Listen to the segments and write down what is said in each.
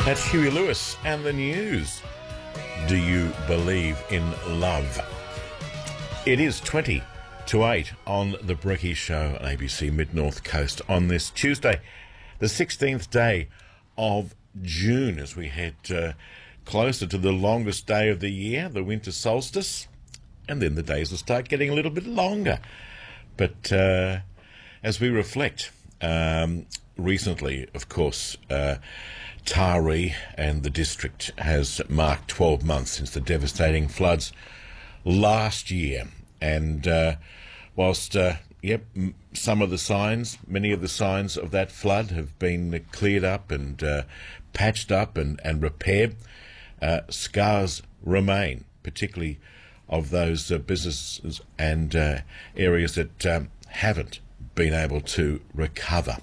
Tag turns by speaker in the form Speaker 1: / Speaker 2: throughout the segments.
Speaker 1: That's Huey Lewis and the news. Do you believe in love? It is 20 to 8 on the Brecky Show on ABC Mid-North Coast on this Tuesday, the 16th day of June, as we head closer to the longest day of the year, the winter solstice, and then the days will start getting a little bit longer. But as we reflect, recently, of course, Taree and the district has marked 12 months since the devastating floods last year. And whilst, some of the signs, many of the signs of that flood have been cleared up and patched up and repaired, scars remain, particularly of those businesses and areas that haven't been able to recover.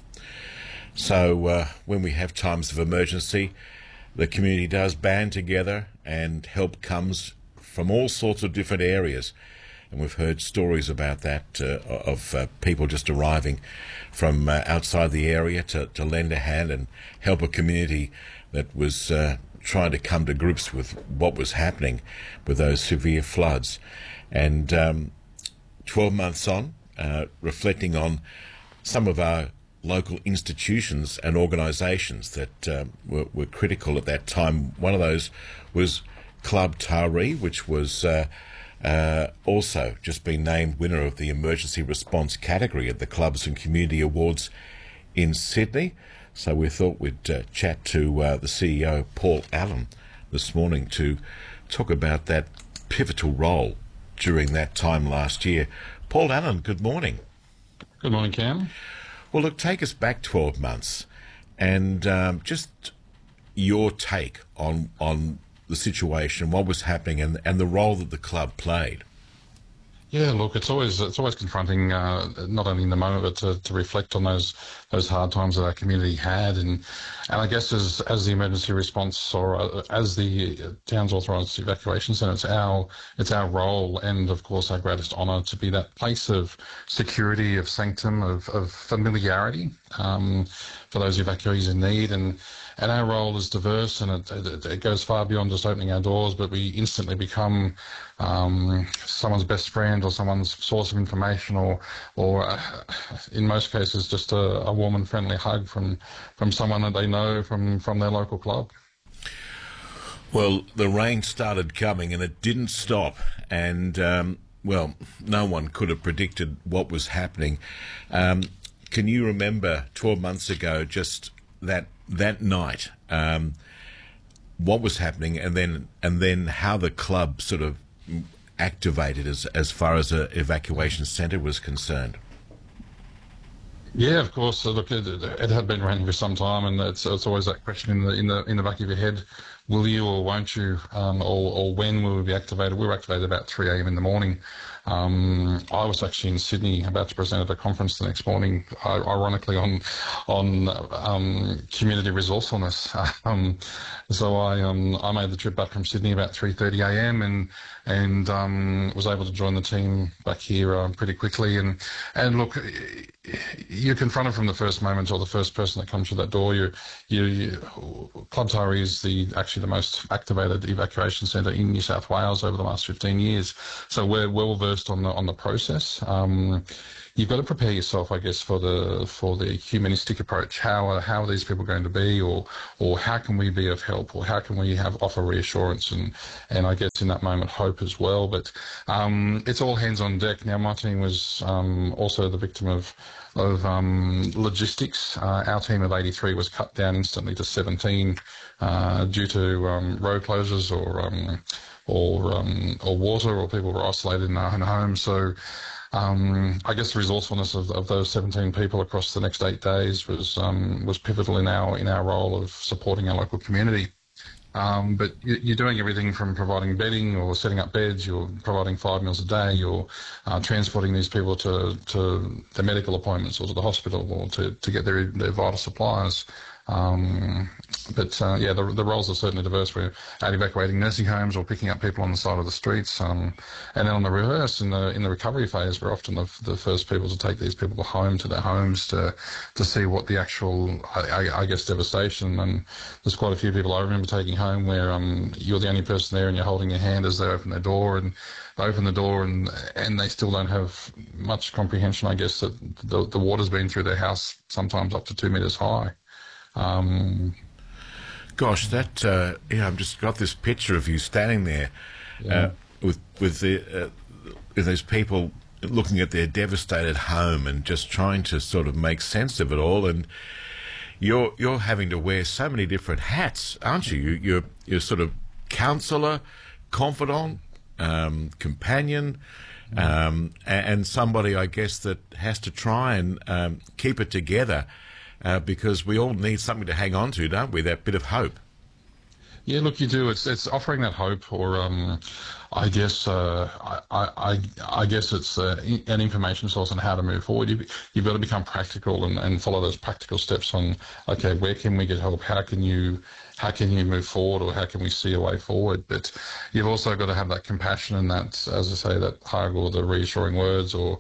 Speaker 1: So when we have times of emergency, the community does band together and help comes from all sorts of different areas. And we've heard stories about that, of people just arriving from outside the area to lend a hand and help a community that was trying to come to grips with what was happening with those severe floods. And 12 months on, reflecting on some of our local institutions and organisations that were critical at that time. One of those was Club Taree, which was also just been named winner of the emergency response category at the Clubs and Community Awards in Sydney. So we thought we'd chat to the CEO, Paul Allen, this morning to talk about that pivotal role during that time last year. Paul Allen, good morning.
Speaker 2: Good morning, Cam.
Speaker 1: Well, look, take us back 12 months and just your take on the situation, what was happening and the role that the club played.
Speaker 2: Yeah, look, it's always confronting, not only in the moment, but to reflect on those hard times that our community had, and I guess as the emergency response or as the town's authorised evacuation centre, it's our role and of course our greatest honour to be that place of security, of sanctum, of familiarity for those evacuees in need, and our role is diverse, and it goes far beyond just opening our doors, but we instantly become someone's best friend or someone's source of information, or in most cases just a warm and friendly hug from someone that they know from their local club.
Speaker 1: Well, the rain started coming and it didn't stop, and no one could have predicted what was happening. Can you remember 12 months ago, just that night, what was happening, and then how the club sort of activated as far as an evacuation centre was concerned?
Speaker 2: Yeah, of course. Look, it had been raining for some time, and it's always that question in the back of your head: will you or won't you, or when will we be activated? We were activated about 3 a.m. in the morning. I was actually in Sydney about to present at a conference the next morning, ironically on community resourcefulness. So I made the trip back from Sydney about 3:30 a.m. and was able to join the team back here pretty quickly. And look, you're confronted from the first moment, or the first person that comes through that door. Club Taree is actually the most activated evacuation centre in New South Wales over the last 15 years. So we're well versed on the process. You've got to prepare yourself, I guess, for the humanistic approach. How are these people going to be, or how can we be of help, or how can we offer reassurance and I guess in that moment hope as well. But it's all hands on deck. Now my team was also the victim of logistics. Our team of 83 was cut down instantly to 17 due to road closures or water, or people were isolated in their own homes. So I guess the resourcefulness of those 17 people across the next 8 days was pivotal in our role of supporting our local community. But you're doing everything from providing bedding or setting up beds, you're providing 5 meals a day, you're transporting these people to their medical appointments or to the hospital or to get their vital supplies. Yeah, the roles are certainly diverse. We're out evacuating nursing homes or picking up people on the side of the streets. And then on the reverse, in the recovery phase, we're often the first people to take these people home to their homes to see what the actual, I guess, devastation. And there's quite a few people I remember taking home where you're the only person there and you're holding their hand as they open their door, and they open the door and they still don't have much comprehension, I guess, that the water's been through their house, sometimes up to 2 metres high.
Speaker 1: Gosh, that I've just got this picture of you standing there with those people looking at their devastated home and just trying to sort of make sense of it all. And you're having to wear so many different hats, aren't you? You're sort of counsellor, confidant, companion, and somebody, I guess, that has to try and keep it together. Because we all need something to hang on to, don't we? That bit of hope.
Speaker 2: Yeah, look, you do. It's offering that hope, or I guess I guess it's an information source on how to move forward. You've got to become practical and follow those practical steps on, okay, where can we get help? How can you move forward, or how can we see a way forward? But you've also got to have that compassion and that, as I say, that hug or the reassuring words, or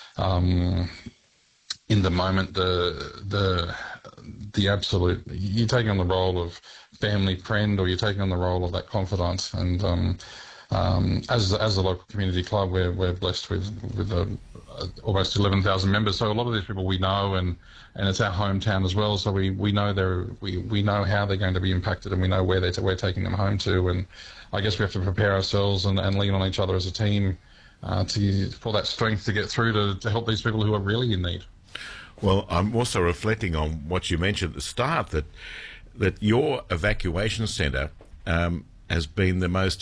Speaker 2: in the moment, the absolute, you're taking on the role of family friend, or you're taking on the role of that confidant. And as a local community club, we're blessed with almost 11,000 members. So a lot of these people we know, and it's our hometown as well. So we know we know how they're going to be impacted, and we know where we're taking them home to. And I guess we have to prepare ourselves and lean on each other as a team for that strength to get through to help these people who are really in need.
Speaker 1: Well, I'm also reflecting on what you mentioned at the start, that your evacuation centre has been the most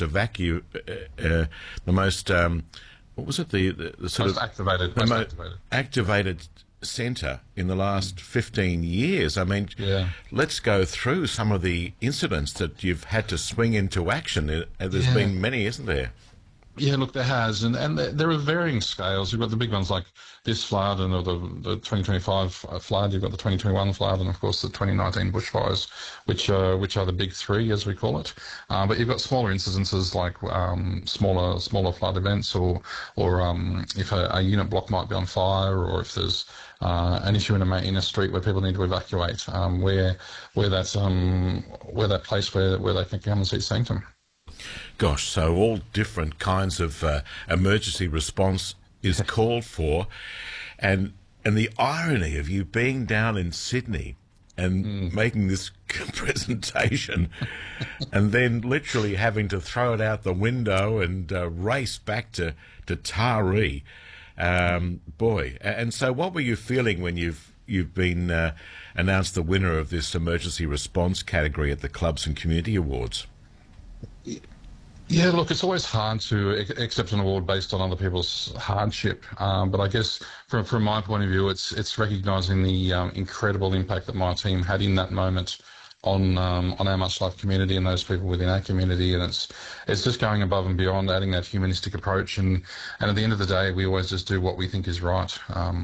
Speaker 1: what was it? The sort
Speaker 2: most
Speaker 1: of
Speaker 2: activated,
Speaker 1: activated centre in the last 15 years. I mean,
Speaker 2: yeah.
Speaker 1: Let's go through some of the incidents that you've had to swing into action. There's been many, isn't there?
Speaker 2: Yeah, look, there has, and there are varying scales. You've got the big ones like this flood, and the 2025 flood. You've got the 2021 flood, and of course the 2019 bushfires, which are the big three, as we call it. But you've got smaller incidences like smaller flood events, or if a unit block might be on fire, or if there's an issue in a street where people need to evacuate, where that place where they can come and see sanctum.
Speaker 1: Gosh, so all different kinds of emergency response is called for, and the irony of you being down in Sydney and making this presentation, and then literally having to throw it out the window and race back to Taree, boy. And so, what were you feeling when you've been announced the winner of this emergency response category at the Clubs and Community Awards?
Speaker 2: Yeah, look, it's always hard to accept an award based on other people's hardship, but I guess from my point of view, it's recognising the incredible impact that my team had in that moment on our Much Life community and those people within our community, and it's just going above and beyond, adding that humanistic approach, and at the end of the day, we always just do what we think is right,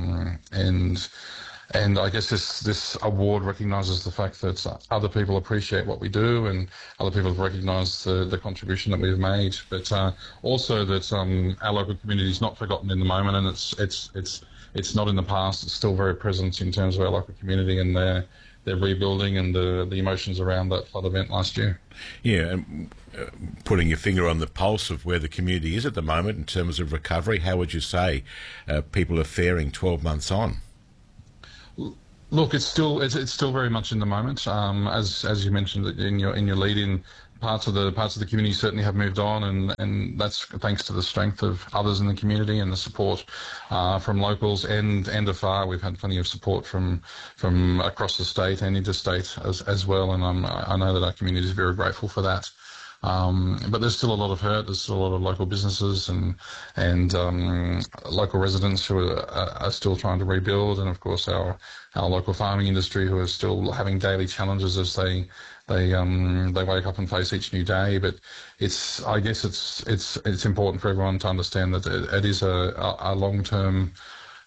Speaker 2: and I guess this award recognises the fact that other people appreciate what we do, and other people have recognised the contribution that we've made. But also that our local community is not forgotten in the moment, and it's not in the past. It's still very present in terms of our local community and their rebuilding and the emotions around that flood event last year.
Speaker 1: Yeah, and putting your finger on the pulse of where the community is at the moment in terms of recovery, how would you say people are faring 12 months on?
Speaker 2: Look, it's still very much in the moment. As you mentioned in your lead-in, parts of the community certainly have moved on, and that's thanks to the strength of others in the community and the support from locals and afar. We've had plenty of support from across the state and interstate as well, and I know that our community is very grateful for that. But there's still a lot of hurt. There's still a lot of local businesses and local residents who are still trying to rebuild, and of course our local farming industry who are still having daily challenges as they wake up and face each new day. But I guess it's important for everyone to understand that it is a long-term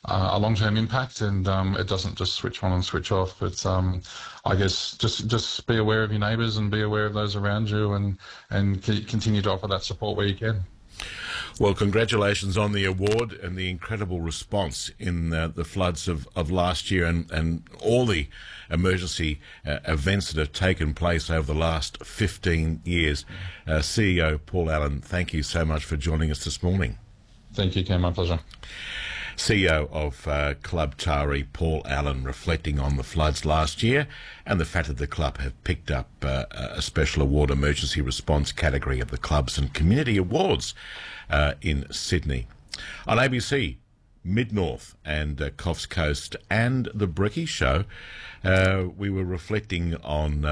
Speaker 2: a long-term impact, and it doesn't just switch on and switch off. It's I guess just be aware of your neighbours and be aware of those around you, and continue to offer that support where you can.
Speaker 1: Well, congratulations on the award and the incredible response in the floods of last year, and all the emergency events that have taken place over the last 15 years. CEO Paul Allen, thank you so much for joining us this morning.
Speaker 2: Thank you, Ken. My pleasure.
Speaker 1: CEO of Club Taree, Paul Allen, reflecting on the floods last year and the fact that the club have picked up a special award emergency response category of the Clubs and Community Awards in Sydney. On ABC, Mid-North and Coffs Coast and the Bricky Show, we were reflecting on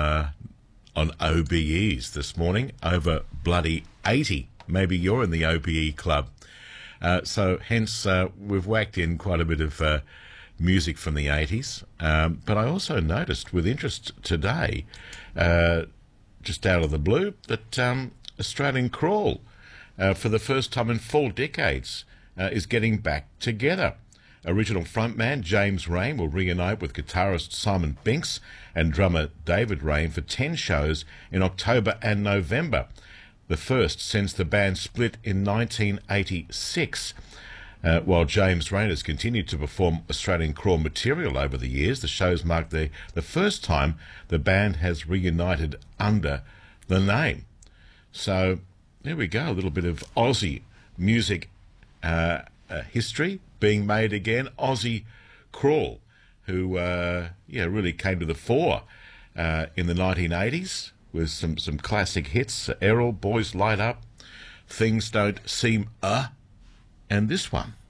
Speaker 1: OBEs this morning, over bloody 80. Maybe you're in the OBE club. So hence we've whacked in quite a bit of music from the 80s. But I also noticed with interest today, just out of the blue, that Australian Crawl, for the first time in 4 decades, is getting back together. Original frontman James Rain will reunite with guitarist Simon Binks and drummer David Rain for 10 shows in October and November. The first since the band split in 1986. While James Rain has continued to perform Australian Crawl material over the years, the shows mark the first time the band has reunited under the name. So there we go, a little bit of Aussie music history being made again. Aussie Crawl, who really came to the fore in the 1980s. With some classic hits, Errol, Boys Light Up, Things Don't Seem and this one.